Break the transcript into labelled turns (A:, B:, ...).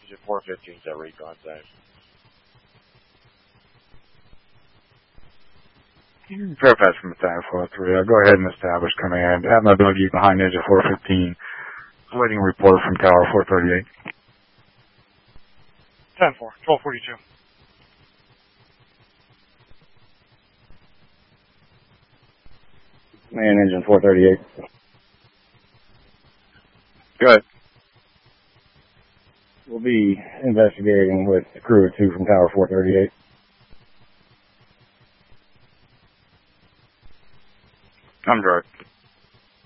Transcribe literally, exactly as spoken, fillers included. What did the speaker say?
A: Engine four fifteen is at recon time.
B: Fairfax from the Tower four three. I'll go ahead and establish command. Have my buggy behind Engine four fifteen. Waiting report from Tower four thirty-eight.
C: ten four, twelve forty-two.
D: Man, Engine four thirty-eight.
B: Good.
D: We'll be investigating with the crew of two from Tower four thirty-eight.
B: I'm direct.